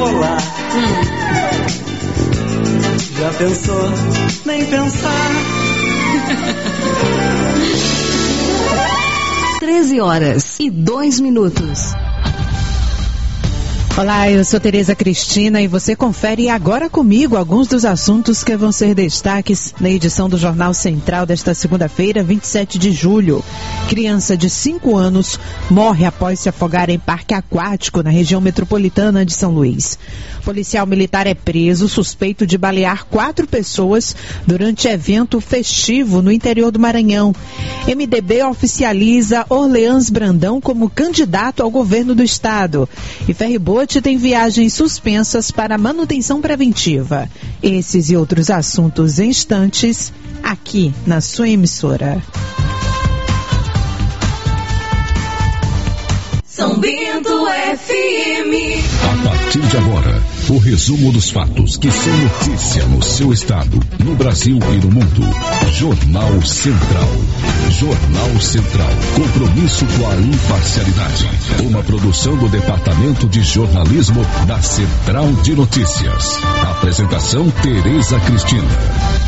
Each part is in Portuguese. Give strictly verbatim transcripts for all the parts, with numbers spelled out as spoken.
rolar. Hum. Já pensou? Nem pensar. treze horas e dois minutos. Olá, eu sou Tereza Cristina e você confere agora comigo alguns dos assuntos que vão ser destaques na edição do Jornal Central desta segunda-feira, vinte e sete de julho. Criança de cinco anos morre após se afogar em parque aquático na região metropolitana de São Luís. Policial militar é preso suspeito de balear quatro pessoas durante evento festivo no interior do Maranhão. M D B oficializa Orleans Brandão como candidato ao governo do estado. E ferryboat tem viagens suspensas para manutenção preventiva. Esses e outros assuntos em instantes, aqui na sua emissora. São Bento F M. A partir de agora, o resumo dos fatos que são notícia no seu estado, no Brasil e no mundo. Jornal Central. Jornal Central. Compromisso com a imparcialidade. Uma produção do Departamento de Jornalismo da Central de Notícias. Apresentação Tereza Cristina.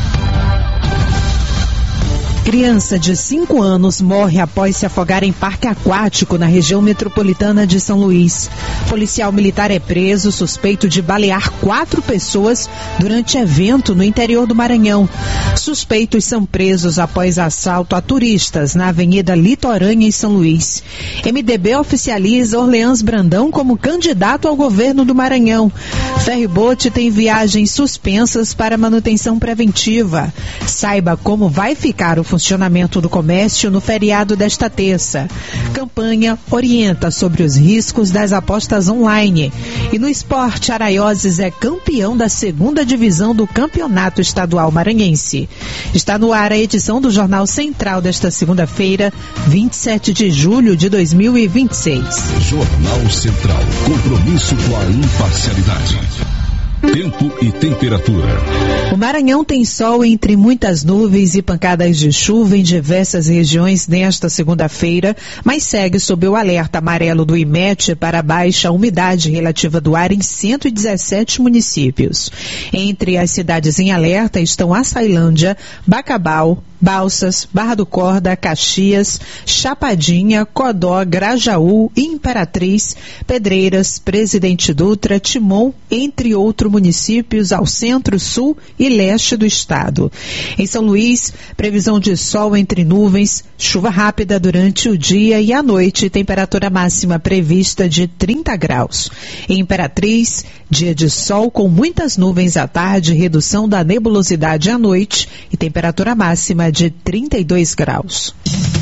Criança de cinco anos morre após se afogar em parque aquático na região metropolitana de São Luís. Policial militar é preso suspeito de balear quatro pessoas durante evento no interior do Maranhão. Suspeitos são presos após assalto a turistas na Avenida Litorânea em São Luís. M D B oficializa Orleans Brandão como candidato ao governo do Maranhão. Ferryboat tem viagens suspensas para manutenção preventiva. Saiba como vai ficar o funcionamento do comércio no feriado desta terça. Campanha orienta sobre os riscos das apostas online. E no esporte, Araioses é campeão da segunda divisão do Campeonato Estadual Maranhense. Está no ar a edição do Jornal Central desta segunda-feira, vinte e sete de julho de dois mil e vinte e seis. Jornal Central. Compromisso com a imparcialidade. Tempo e temperatura. O Maranhão tem sol entre muitas nuvens e pancadas de chuva em diversas regiões nesta segunda-feira, mas segue sob o alerta amarelo do IMET para baixa umidade relativa do ar em cento e dezessete municípios. Entre as cidades em alerta estão Açailândia, Bacabal, Balsas, Barra do Corda, Caxias, Chapadinha, Codó, Grajaú, Imperatriz, Pedreiras, Presidente Dutra, Timon, entre outros municípios ao centro, sul e leste do estado. Em São Luís, previsão de sol entre nuvens, chuva rápida durante o dia e à noite, temperatura máxima prevista de trinta graus. Em Imperatriz, dia de sol com muitas nuvens à tarde, redução da nebulosidade à noite e temperatura máxima de trinta e dois graus.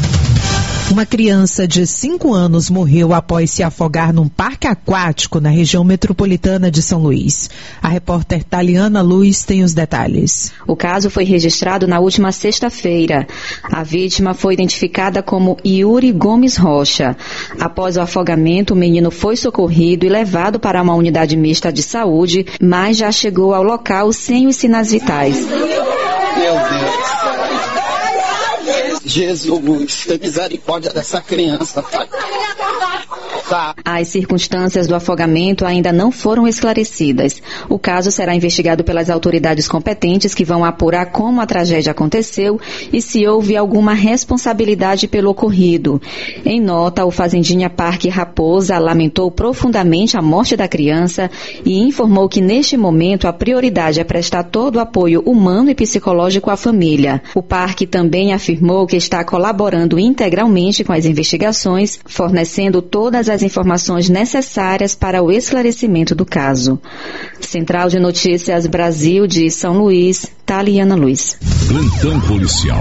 Uma criança de cinco anos morreu após se afogar num parque aquático na região metropolitana de São Luís. A repórter Taliana Luz tem os detalhes. O caso foi registrado na última sexta-feira. A vítima foi identificada como Yuri Gomes Rocha. Após o afogamento, o menino foi socorrido e levado para uma unidade mista de saúde, mas já chegou ao local sem os sinais vitais. Meu Deus. Jesus, tem misericórdia dessa criança, Pai. Tá. As circunstâncias do afogamento ainda não foram esclarecidas. O caso será investigado pelas autoridades competentes que vão apurar como a tragédia aconteceu e se houve alguma responsabilidade pelo ocorrido. Em nota, o Fazendinha Parque Raposa lamentou profundamente a morte da criança e informou que neste momento a prioridade é prestar todo o apoio humano e psicológico à família. O parque também afirmou que está colaborando integralmente com as investigações, fornecendo todas as informações necessárias para o esclarecimento do caso. Central de Notícias Brasil de São Luís, Taliana Luz. Plantão policial.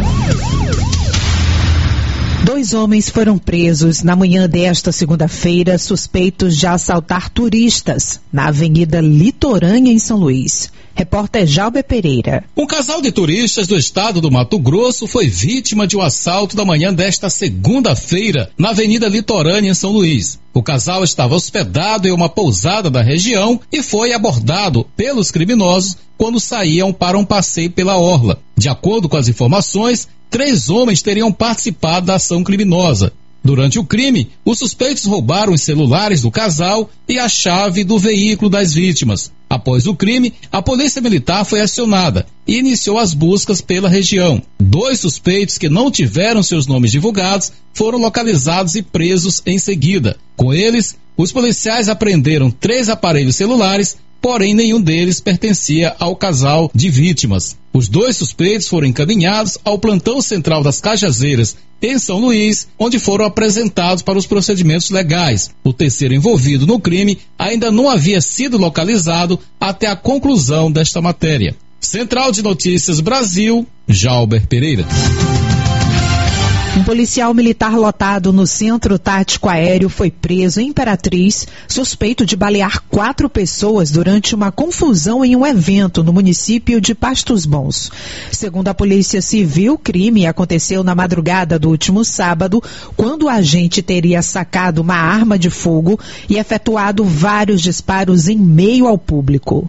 Dois homens foram presos na manhã desta segunda-feira, suspeitos de assaltar turistas na Avenida Litorânea, em São Luís. Repórter Jalber Pereira. Um casal de turistas do estado do Mato Grosso foi vítima de um assalto da manhã desta segunda-feira na Avenida Litorânea, em São Luís. O casal estava hospedado em uma pousada da região e foi abordado pelos criminosos quando saíam para um passeio pela orla. De acordo com as informações, três homens teriam participado da ação criminosa. Durante o crime, os suspeitos roubaram os celulares do casal e a chave do veículo das vítimas. Após o crime, a polícia militar foi acionada e iniciou as buscas pela região. Dois suspeitos que não tiveram seus nomes divulgados foram localizados e presos em seguida. Com eles, os policiais apreenderam três aparelhos celulares, porém nenhum deles pertencia ao casal de vítimas. Os dois suspeitos foram encaminhados ao plantão central das Cajazeiras, em São Luís, onde foram apresentados para os procedimentos legais. O terceiro envolvido no crime ainda não havia sido localizado até a conclusão desta matéria. Central de Notícias Brasil, Jalber Pereira. Um policial militar lotado no Centro Tático Aéreo foi preso em Imperatriz, suspeito de balear quatro pessoas durante uma confusão em um evento no município de Pastos Bons. Segundo a Polícia Civil, o crime aconteceu na madrugada do último sábado, quando o agente teria sacado uma arma de fogo e efetuado vários disparos em meio ao público.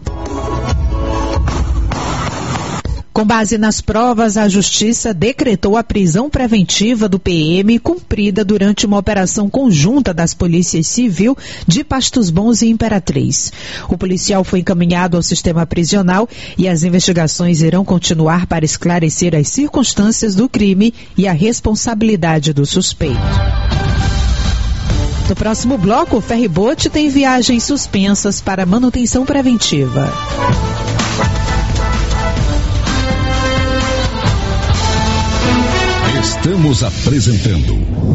Com base nas provas, a Justiça decretou a prisão preventiva do P M cumprida durante uma operação conjunta das Polícias Civil de Pastos Bons e Imperatriz. O policial foi encaminhado ao sistema prisional e as investigações irão continuar para esclarecer as circunstâncias do crime e a responsabilidade do suspeito. No próximo bloco, o ferryboat tem viagens suspensas para manutenção preventiva. Estamos apresentando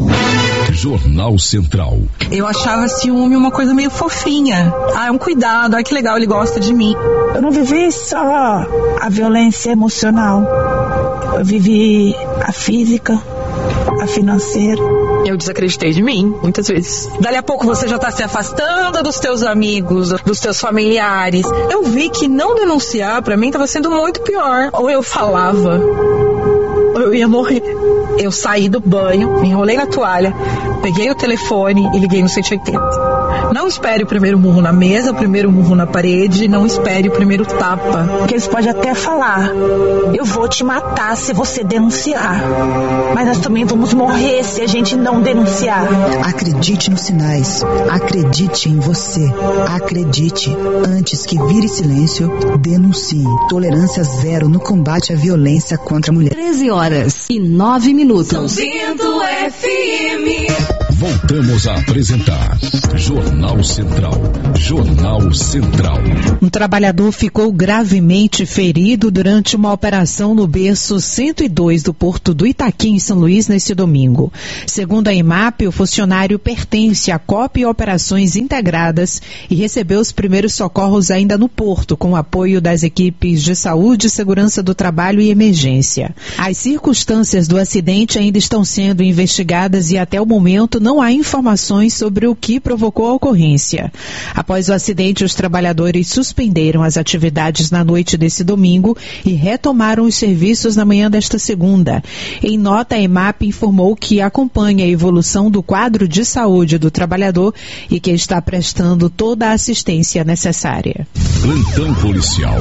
Jornal Central. Eu achava ciúme uma coisa meio fofinha. Ah, é um cuidado, ah, que legal, ele gosta de mim. Eu não vivi só a violência emocional. Eu vivi a física, a financeira. Eu desacreditei de mim, muitas vezes. Dali a pouco você já está se afastando dos teus amigos, dos teus familiares. Eu vi que não denunciar pra mim estava sendo muito pior. Ou eu falava, ou eu ia morrer. Eu saí do banho, me enrolei na toalha, peguei o telefone e liguei no cento e oitenta. Não espere o primeiro murro na mesa, o primeiro murro na parede, não espere o primeiro tapa. Porque eles podem até falar, eu vou te matar se você denunciar. Mas nós também vamos morrer se a gente não denunciar. Acredite nos sinais, acredite em você, acredite. Antes que vire silêncio, denuncie. Tolerância zero no combate à violência contra a mulher. treze horas e nove minutos. São Bento F M. Voltamos a apresentar Jornal Central. Jornal Central. Um trabalhador ficou gravemente ferido durante uma operação no berço cento e dois do Porto do Itaqui, em São Luís, neste domingo. Segundo a IMAP, o funcionário pertence à COP Operações Integradas e recebeu os primeiros socorros ainda no Porto, com o apoio das equipes de saúde, segurança do trabalho e emergência. As circunstâncias do acidente ainda estão sendo investigadas e até o momento não há informações sobre o que provocou a ocorrência. Após o acidente, os trabalhadores suspenderam as atividades na noite desse domingo e retomaram os serviços na manhã desta segunda. Em nota, a EMAP informou que acompanha a evolução do quadro de saúde do trabalhador e que está prestando toda a assistência necessária. Plantão policial.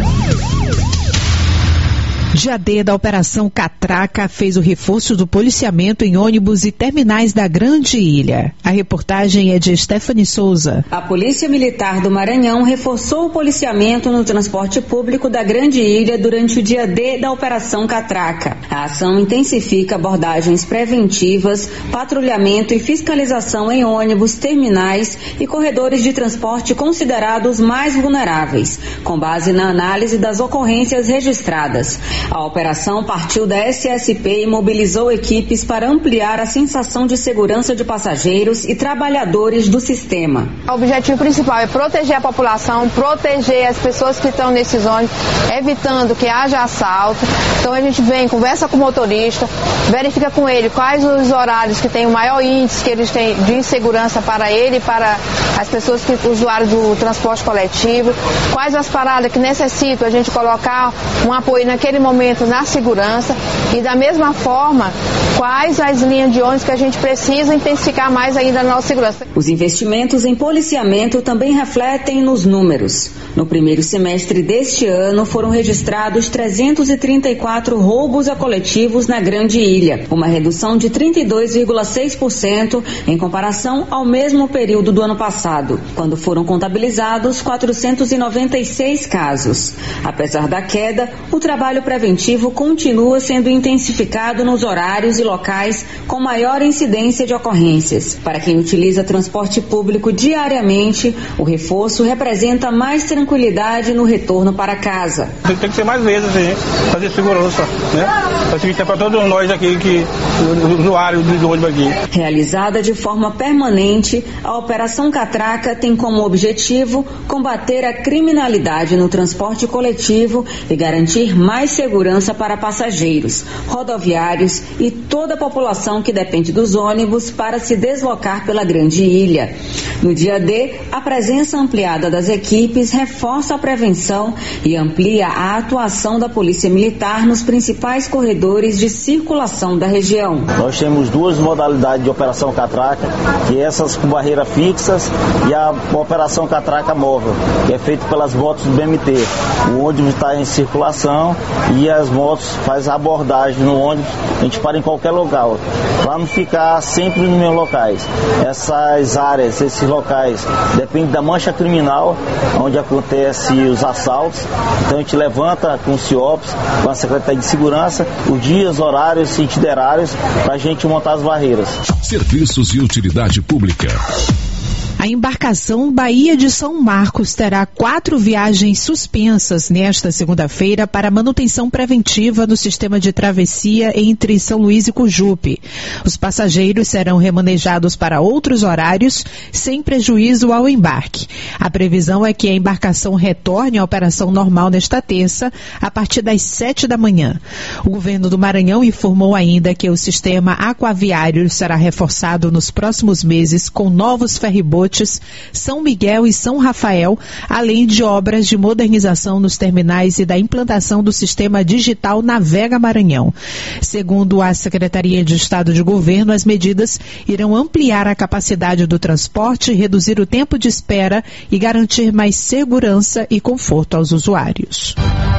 Dia D da Operação Catraca fez o reforço do policiamento em ônibus e terminais da Grande Ilha. A reportagem é de Stephanie Souza. A Polícia Militar do Maranhão reforçou o policiamento no transporte público da Grande Ilha durante o dia D da Operação Catraca. A ação intensifica abordagens preventivas, patrulhamento e fiscalização em ônibus, terminais e corredores de transporte considerados mais vulneráveis, com base na análise das ocorrências registradas. A operação partiu da S S P e mobilizou equipes para ampliar a sensação de segurança de passageiros e trabalhadores do sistema. O objetivo principal é proteger a população, proteger as pessoas que estão nesses ônibus, evitando que haja assalto. Então a gente vem, conversa com o motorista, verifica com ele quais os horários que tem o maior índice que eles têm de insegurança para ele e para as pessoas que usuários do transporte coletivo, quais as paradas que necessitam a gente colocar um apoio naquele momento na segurança e da mesma forma quais as linhas de ônibus que a gente precisa intensificar mais ainda a nossa segurança. Os investimentos em policiamento também refletem nos números. No primeiro semestre deste ano, foram registrados trezentos e trinta e quatro roubos a coletivos na Grande Ilha, uma redução de trinta e dois vírgula seis por cento em comparação ao mesmo período do ano passado, quando foram contabilizados quatrocentos e noventa e seis casos. Apesar da queda, o trabalho preventivo continua sendo intensificado nos horários e locais com maior incidência de ocorrências. Para quem utiliza transporte público diariamente, o reforço representa mais tranquilidade no retorno para casa. Tem que ser mais vezes, assim, fazer segurança, né? Facilitar para todos nós aqui, que, usuários do ônibus aqui. Realizada de forma permanente, a Operação Catraca tem como objetivo combater a criminalidade no transporte coletivo e garantir mais segurança para passageiros, rodoviários e toda a população que depende dos ônibus para se deslocar pela Grande Ilha. No dia D, a presença ampliada das equipes reforça a prevenção e amplia a atuação da Polícia Militar nos principais corredores de circulação da região. Nós temos duas modalidades de Operação Catraca, que é essas com barreira fixas e a Operação Catraca móvel, que é feita pelas motos do B M T. O ônibus está em circulação e as motos fazem a abordagem no ônibus, a gente para em qualquer local, para não ficar sempre nos mesmos locais. Essas áreas, esses locais, dependem da mancha criminal, onde acontece os assaltos. Então a gente levanta com o CIOPS, com a Secretaria de Segurança, os dias, horários e itinerários para a gente montar as barreiras. Serviços e utilidade pública. A embarcação Bahia de São Marcos terá quatro viagens suspensas nesta segunda-feira para manutenção preventiva do sistema de travessia entre São Luís e Cujupe. Os passageiros serão remanejados para outros horários, sem prejuízo ao embarque. A previsão é que a embarcação retorne à operação normal nesta terça, a partir das sete da manhã. O governo do Maranhão informou ainda que o sistema aquaviário será reforçado nos próximos meses com novos ferribotes São Miguel e São Rafael, além de obras de modernização nos terminais e da implantação do sistema digital Navega Maranhão. Segundo a Secretaria de Estado de Governo, as medidas irão ampliar a capacidade do transporte, reduzir o tempo de espera e garantir mais segurança e conforto aos usuários.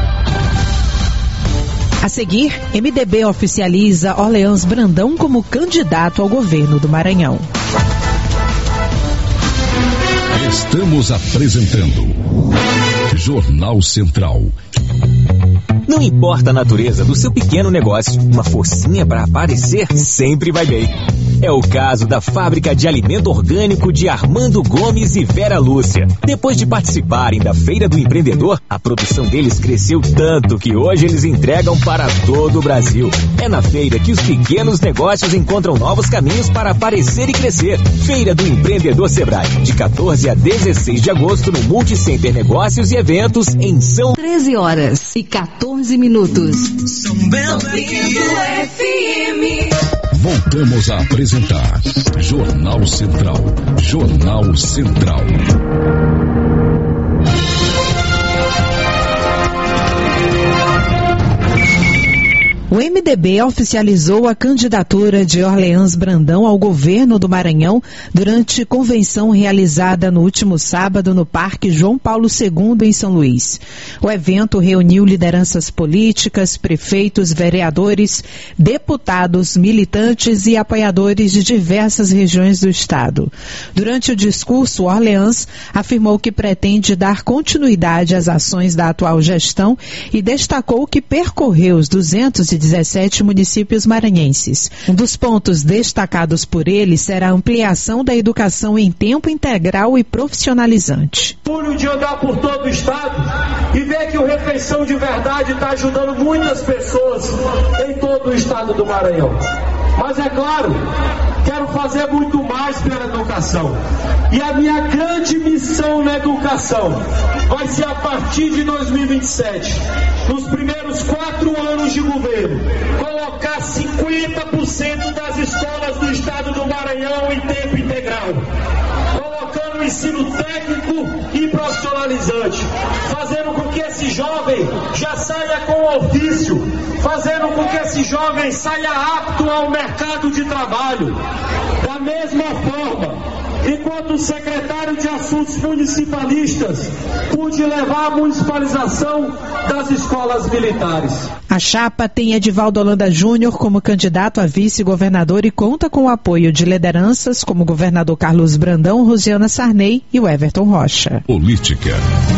A seguir, M D B oficializa Orleans Brandão como candidato ao governo do Maranhão. Estamos apresentando Jornal Central. Não importa a natureza do seu pequeno negócio, uma forcinha para aparecer sempre vai bem. É o caso da Fábrica de Alimento Orgânico de Armando Gomes e Vera Lúcia. Depois de participarem da Feira do Empreendedor, a produção deles cresceu tanto que hoje eles entregam para todo o Brasil. É na feira que os pequenos negócios encontram novos caminhos para aparecer e crescer. Feira do Empreendedor Sebrae, de quatorze a dezesseis de agosto no Multicenter Negócios e Eventos em São... treze horas e quatorze minutos. São Bento F M. Voltamos a apresentar Jornal Central. Jornal Central. O M D B oficializou a candidatura de Orleans Brandão ao governo do Maranhão durante convenção realizada no último sábado no Parque João Paulo segundo, em São Luís. O evento reuniu lideranças políticas, prefeitos, vereadores, deputados, militantes e apoiadores de diversas regiões do estado. Durante o discurso, Orleans afirmou que pretende dar continuidade às ações da atual gestão e destacou que percorreu os duzentos e dezessete municípios maranhenses. Um dos pontos destacados por ele será a ampliação da educação em tempo integral e profissionalizante. Orgulho de andar por todo o estado e ver que o Refeição de Verdade está ajudando muitas pessoas em todo o estado do Maranhão. Mas é claro, quero fazer muito mais pela educação. E a minha grande missão na educação vai ser, a partir de dois mil e vinte e sete, nos primeiros quatro anos de governo, colocar cinquenta por cento das escolas do estado do Maranhão em tempo integral. Colocando um ensino técnico e profissionalizante, fazendo com que esse jovem já saia com ofício, fazendo com que esse jovem saia apto ao mercado de trabalho. Da mesma forma, enquanto secretário de Assuntos Municipalistas, pude levar a municipalização das escolas militares. A chapa tem Edivaldo Holanda Júnior como candidato a vice-governador e conta com o apoio de lideranças como o governador Carlos Brandão, Rosiana Sarney e o Everton Rocha. Política.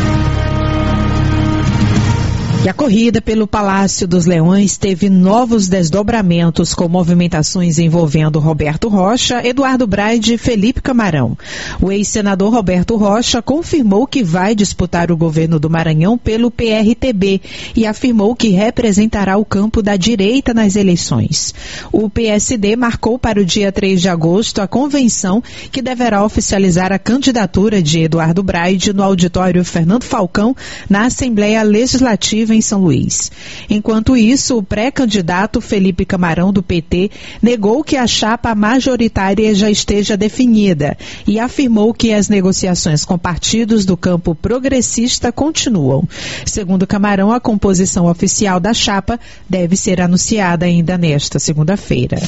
E a corrida pelo Palácio dos Leões teve novos desdobramentos com movimentações envolvendo Roberto Rocha, Eduardo Braide e Felipe Camarão. O ex-senador Roberto Rocha confirmou que vai disputar o governo do Maranhão pelo P R T B e afirmou que representará o campo da direita nas eleições. O P S D marcou para o dia três de agosto a convenção que deverá oficializar a candidatura de Eduardo Braide no auditório Fernando Falcão na Assembleia Legislativa em São Luís. Enquanto isso, o pré-candidato Felipe Camarão, do P T, negou que a chapa majoritária já esteja definida e afirmou que as negociações com partidos do campo progressista continuam. Segundo Camarão, a composição oficial da chapa deve ser anunciada ainda nesta segunda-feira.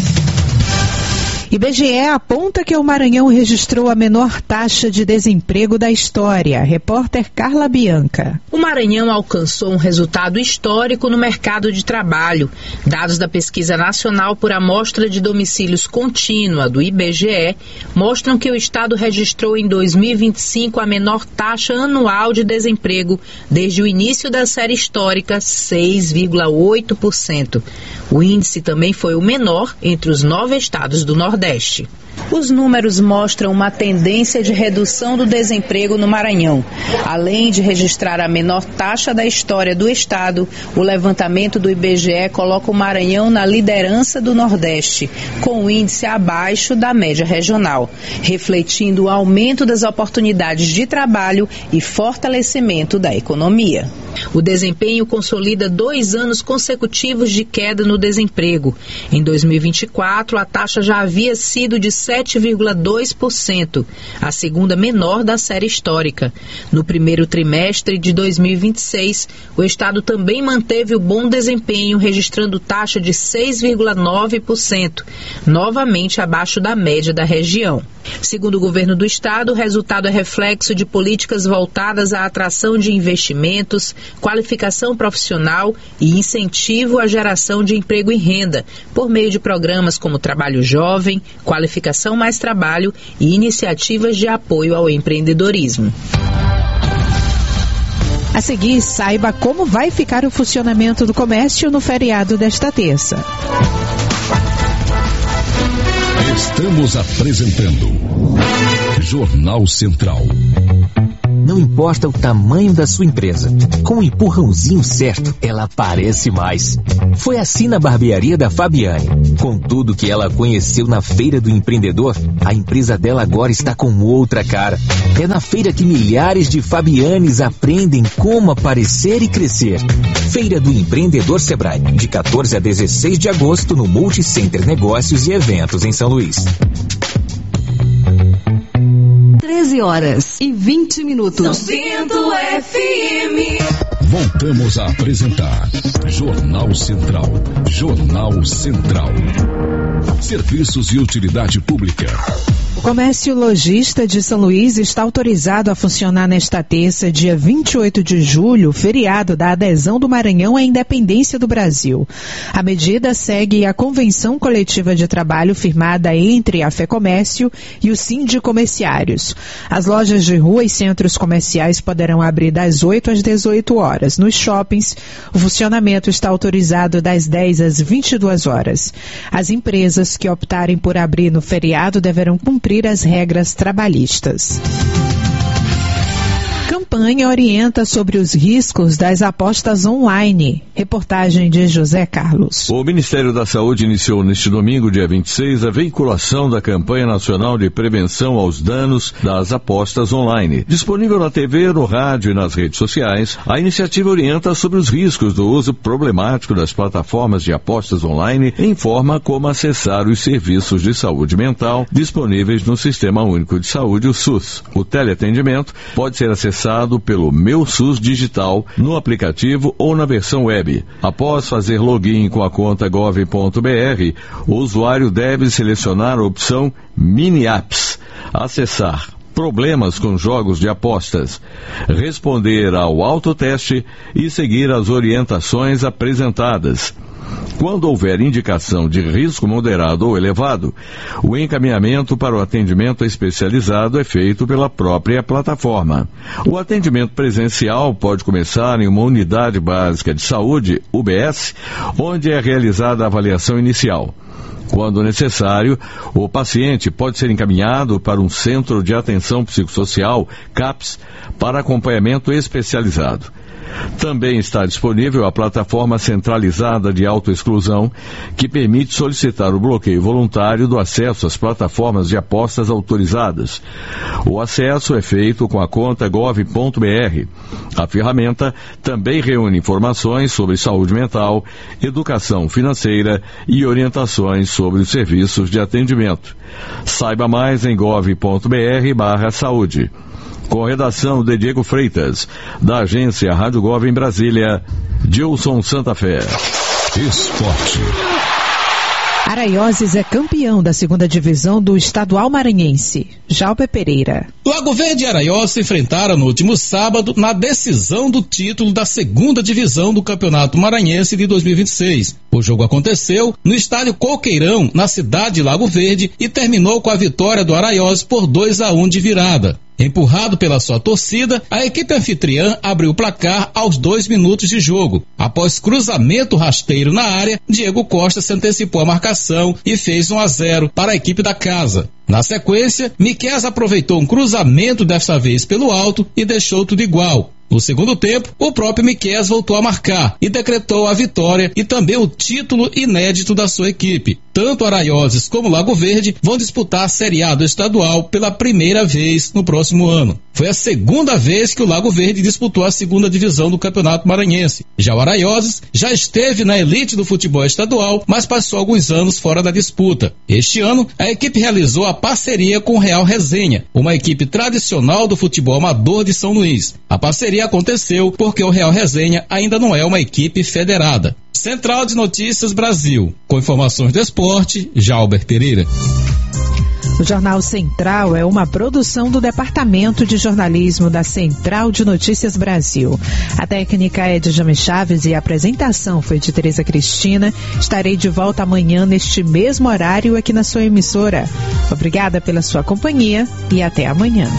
I B G E aponta que o Maranhão registrou a menor taxa de desemprego da história. Repórter Carla Bianca. O Maranhão alcançou um resultado histórico no mercado de trabalho. Dados da Pesquisa Nacional por Amostra de Domicílios Contínua, do I B G E, mostram que o estado registrou em dois mil e vinte e cinco a menor taxa anual de desemprego desde o início da série histórica, seis vírgula oito por cento. O índice também foi o menor entre os nove estados do Nordeste. Os números mostram uma tendência de redução do desemprego no Maranhão. Além de registrar a menor taxa da história do estado, o levantamento do I B G E coloca o Maranhão na liderança do Nordeste, com o índice abaixo da média regional, refletindo o aumento das oportunidades de trabalho e fortalecimento da economia. O desempenho consolida dois anos consecutivos de queda no desemprego. Em dois mil e vinte e quatro, a taxa já havia sido de sete vírgula dois por cento, a segunda menor da série histórica. No primeiro trimestre de dois mil e vinte e seis, o estado também manteve o bom desempenho, registrando taxa de seis vírgula nove por cento, novamente abaixo da média da região. Segundo o governo do estado, o resultado é reflexo de políticas voltadas à atração de investimentos, qualificação profissional e incentivo à geração de emprego e renda, por meio de programas como Trabalho Jovem, Qualificação Mais Trabalho e iniciativas de apoio ao empreendedorismo. A seguir, saiba como vai ficar o funcionamento do comércio no feriado desta terça. Estamos apresentando Jornal Central. Não importa o tamanho da sua empresa, com o empurrãozinho certo, ela aparece mais. Foi assim na barbearia da Fabiane. Com tudo que ela conheceu na Feira do Empreendedor, a empresa dela agora está com outra cara. É na feira que milhares de Fabianes aprendem como aparecer e crescer. Feira do Empreendedor Sebrae, de quatorze a dezesseis de agosto no Multicenter Negócios e Eventos em São Luís. treze horas e vinte minutos. São Bento F M. Voltamos a apresentar Jornal Central. Jornal Central. Serviços e utilidade pública. O comércio lojista de São Luís está autorizado a funcionar nesta terça, dia vinte e oito de julho, feriado da adesão do Maranhão à independência do Brasil. A medida segue a convenção coletiva de trabalho firmada entre a FEComércio e o Sindicomerciários. As lojas de rua e centros comerciais poderão abrir das oito às dezoito horas. Nos shoppings, o funcionamento está autorizado das dez às vinte e duas horas. As empresas que optarem por abrir no feriado deverão cumprir as regras trabalhistas. campanha orienta sobre os riscos das apostas online. Reportagem de José Carlos. O Ministério da Saúde iniciou neste domingo, dia vinte e seis, a veiculação da campanha nacional de prevenção aos danos das apostas online. Disponível na T V, no rádio e nas redes sociais, a iniciativa orienta sobre os riscos do uso problemático das plataformas de apostas online e informa como acessar os serviços de saúde mental disponíveis no Sistema Único de Saúde, o SUS. O teleatendimento pode ser acessado pelo Meu SUS Digital, no aplicativo ou na versão web. Após fazer login com a conta gov ponto br, o usuário deve selecionar a opção Mini Apps, acessar problemas com jogos de apostas, responder ao autoteste e seguir as orientações apresentadas. Quando houver indicação de risco moderado ou elevado, o encaminhamento para o atendimento especializado é feito pela própria plataforma. O atendimento presencial pode começar em uma unidade básica de saúde, U B S, onde é realizada a avaliação inicial. Quando necessário, o paciente pode ser encaminhado para um Centro de Atenção Psicossocial, CAPS, para acompanhamento especializado. Também está disponível a plataforma centralizada de autoexclusão, que permite solicitar o bloqueio voluntário do acesso às plataformas de apostas autorizadas. O acesso é feito com a conta gov ponto br. A ferramenta também reúne informações sobre saúde mental, educação financeira e orientações sobre os serviços de atendimento. Saiba mais em gov ponto br barra saúde. Com redação de Diego Freitas, da agência Rádio Gov em Brasília, Gilson Santa Fé. Esporte. Araioses é campeão da segunda divisão do estadual maranhense. Jalber Pereira. Lago Verde e Araioses se enfrentaram no último sábado na decisão do título da segunda divisão do Campeonato Maranhense de dois mil e vinte e seis. O jogo aconteceu no estádio Coqueirão, na cidade de Lago Verde, e terminou com a vitória do Araioses por dois a um de virada. Empurrado pela sua torcida, a equipe anfitriã abriu o placar aos dois minutos de jogo. Após cruzamento rasteiro na área, Diego Costa se antecipou a marcação e fez um a zero para a equipe da casa. Na sequência, Miqueias aproveitou um cruzamento desta vez pelo alto e deixou tudo igual. No segundo tempo, o próprio Miqueias voltou a marcar e decretou a vitória e também o título inédito da sua equipe. Tanto Araioses como Lago Verde vão disputar a Série A do estadual pela primeira vez no próximo ano. Foi a segunda vez que o Lago Verde disputou a segunda divisão do Campeonato Maranhense. Já o Araioses já esteve na elite do futebol estadual, mas passou alguns anos fora da disputa. Este ano, a equipe realizou a parceria com o Real Resenha, uma equipe tradicional do futebol amador de São Luís. A parceria aconteceu porque o Real Resenha ainda não é uma equipe federada. Central de Notícias Brasil. Com informações do esporte, Jalber Pereira. O Jornal Central é uma produção do Departamento de Jornalismo da Central de Notícias Brasil. A técnica é de Jame Chaves e a apresentação foi de Tereza Cristina. Estarei de volta amanhã neste mesmo horário aqui na sua emissora. Obrigada pela sua companhia e até amanhã.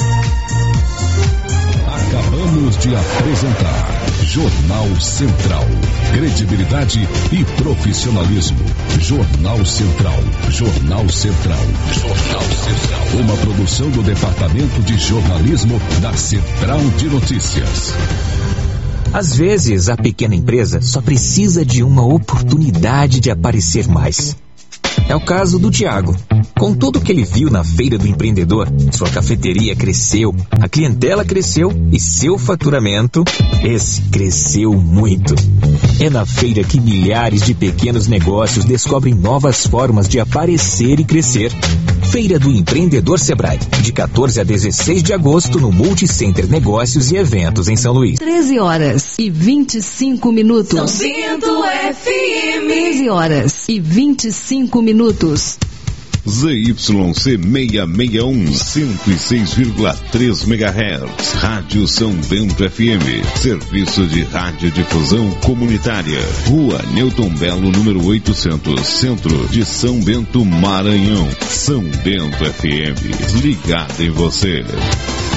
Acabamos de apresentar Jornal Central. Credibilidade e profissionalismo. Jornal Central. Jornal Central. Jornal Central. Uma produção do Departamento de Jornalismo da Central de Notícias. Às vezes, a pequena empresa só precisa de uma oportunidade de aparecer mais. É o caso do Tiago. Com tudo que ele viu na Feira do Empreendedor, sua cafeteria cresceu, a clientela cresceu e seu faturamento, esse cresceu muito. É na feira que milhares de pequenos negócios descobrem novas formas de aparecer e crescer. Feira do Empreendedor Sebrae, de quatorze a dezesseis de agosto no Multicenter Negócios e Eventos em São Luís. treze horas e vinte e cinco minutos. São Bento F M. treze horas e vinte e cinco minutos. Z Y C seiscentos e sessenta e um, cento e seis vírgula três megahertz. Rádio São Bento F M. Serviço de radiodifusão comunitária. Rua Newton Belo, número oitocentos, Centro de São Bento, Maranhão. São Bento F M. Ligado em você.